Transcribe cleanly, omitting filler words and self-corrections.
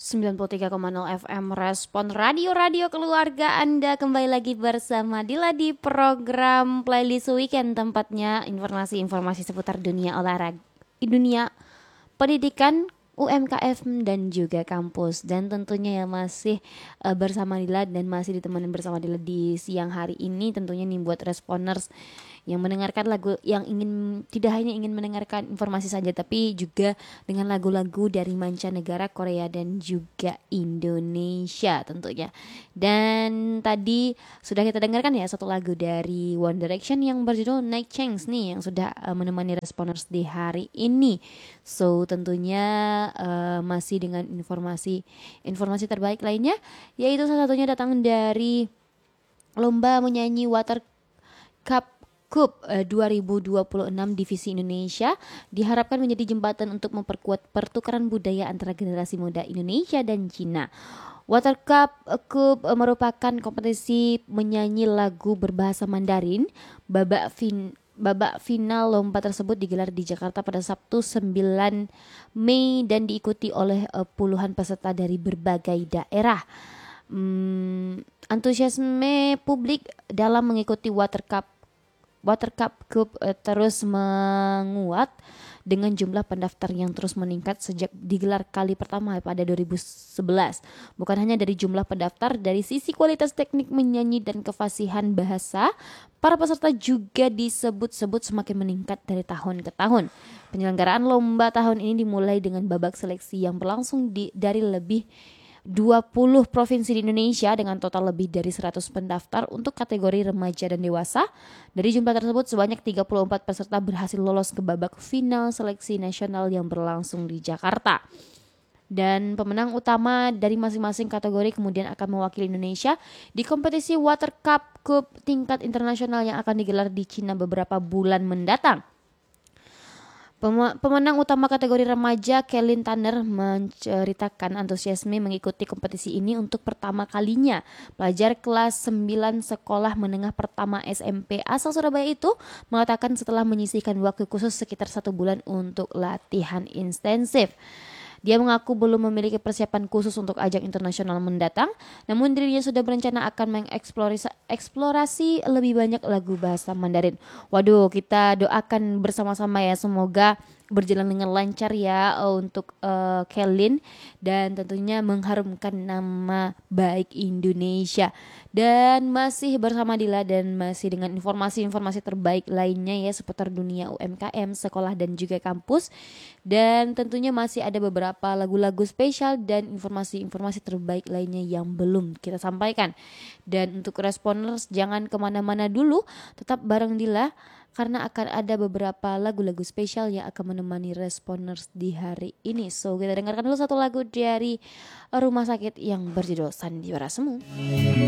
93,0 FM Respon Radio keluarga Anda kembali lagi bersama Dila di program Playlist Weekend, tempatnya informasi-informasi seputar dunia olahraga, dunia pendidikan, UMKM dan juga kampus. Dan tentunya ya masih bersama Dila dan masih ditemani bersama Dila di siang hari ini. Tentunya nih buat responers yang mendengarkan lagu, yang ingin tidak hanya ingin mendengarkan informasi saja, tapi juga dengan lagu-lagu dari mancanegara, Korea dan juga Indonesia tentunya. Dan tadi sudah kita dengarkan ya satu lagu dari One Direction yang berjudul Night Change nih, yang sudah menemani responers di hari ini. So tentunya masih dengan informasi terbaik lainnya, yaitu salah satunya datang dari lomba menyanyi Water Cup 2026 Divisi Indonesia diharapkan menjadi jembatan untuk memperkuat pertukaran budaya antara generasi muda Indonesia dan Cina. Water Cup merupakan kompetisi menyanyi lagu berbahasa Mandarin. Babak final lomba tersebut digelar di Jakarta pada Sabtu 9 Mei dan diikuti oleh puluhan peserta dari berbagai daerah. Antusiasme publik dalam mengikuti Water Cup terus menguat dengan jumlah pendaftar yang terus meningkat sejak digelar kali pertama pada 2011. Bukan hanya dari jumlah pendaftar, dari sisi kualitas teknik menyanyi dan kefasihan bahasa, para peserta juga disebut-sebut semakin meningkat dari tahun ke tahun. Penyelenggaraan lomba tahun ini dimulai dengan babak seleksi yang berlangsung dari lebih 20 provinsi di Indonesia dengan total lebih dari 100 pendaftar untuk kategori remaja dan dewasa. Dari jumlah tersebut sebanyak 34 peserta berhasil lolos ke babak final seleksi nasional yang berlangsung di Jakarta. Dan pemenang utama dari masing-masing kategori kemudian akan mewakili Indonesia di kompetisi Water Cup tingkat internasional yang akan digelar di Cina beberapa bulan mendatang. Pemenang utama kategori remaja, Kelin Tanner, menceritakan antusiasme mengikuti kompetisi ini untuk pertama kalinya. Pelajar kelas 9 sekolah menengah pertama SMP asal Surabaya itu mengatakan setelah menyisihkan waktu khusus sekitar 1 bulan untuk latihan intensif. Dia mengaku belum memiliki persiapan khusus untuk ajang internasional mendatang, namun dirinya sudah berencana akan mengeksplorasi lebih banyak lagu bahasa Mandarin. Waduh, kita doakan bersama-sama ya, semoga berjalan dengan lancar ya untuk Kelin, dan tentunya mengharumkan nama baik Indonesia. Dan masih bersama Dila dan masih dengan informasi-informasi terbaik lainnya ya seputar dunia UMKM, sekolah dan juga kampus. Dan tentunya masih ada beberapa lagu-lagu spesial dan informasi-informasi terbaik lainnya yang belum kita sampaikan. Dan untuk responers jangan kemana-mana dulu, tetap bareng Dila karena akan ada beberapa lagu-lagu spesial yang akan menemani responers di hari ini. So kita dengarkan dulu satu lagu dari rumah sakit yang berjudul Sandiwara Semu.